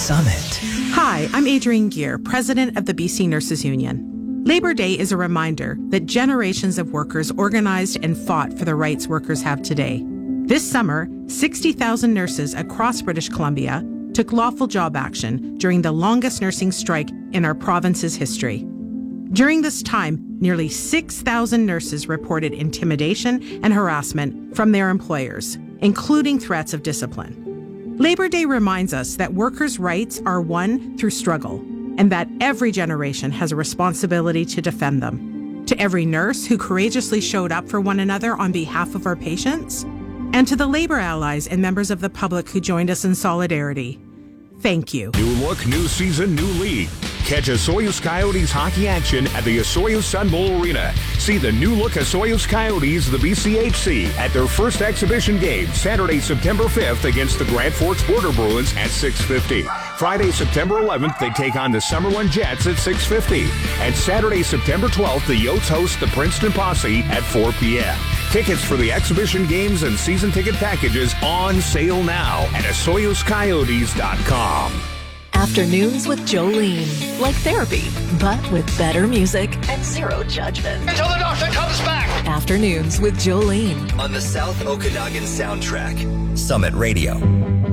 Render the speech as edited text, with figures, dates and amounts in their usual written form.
Summit. Hi, I'm Adrienne Gear, president of the BC Nurses Union. Labor Day is a reminder that generations of workers organized and fought for the rights workers have today. This summer, 60,000 nurses across British Columbia took lawful job action during the longest nursing strike in our province's history. During this time, nearly 6,000 nurses reported intimidation and harassment from their employers, including threats of discipline. Labor Day reminds us that workers' rights are won through struggle and that every generation has a responsibility to defend them. To every nurse who courageously showed up for one another on behalf of our patients, and to the labor allies and members of the public who joined us in solidarity, thank you. New look, new season, new league. Catch Osoyoos Coyotes hockey action at the Osoyoos Sun Bowl Arena. See the new look Osoyoos Coyotes of the BCHC at their first exhibition game Saturday, September 5th against the Grand Forks Border Bruins at 6:50. Friday, September 11th, they take on the Summerlin Jets at 6:50. And Saturday, September 12th, the Yotes host the Princeton Posse at 4 p.m. Tickets for the exhibition games and season ticket packages on sale now at AsoyosCoyotes.com. Afternoons with Jolene. Like therapy, but with better music and zero judgment. Until the doctor comes back. Afternoons with Jolene. On the South Okanagan Soundtrack. Summit Radio.